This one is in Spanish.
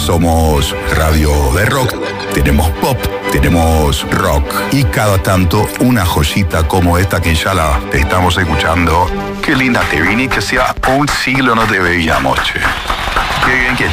Somos radio de rock, tenemos pop, tenemos rock y cada tanto una joyita como esta que ya la estamos escuchando. Qué linda te vine, que sea un siglo no te veíamos, che. Qué bien que